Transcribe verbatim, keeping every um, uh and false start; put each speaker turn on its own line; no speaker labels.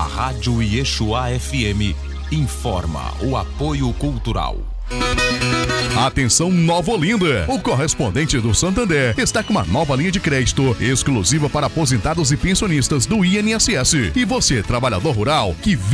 A Rádio Yeshua F M informa o apoio cultural.
Atenção, Nova Olinda! O correspondente do Santander está com uma nova linha de crédito exclusiva para aposentados e pensionistas do I N S S. E você, trabalhador rural, que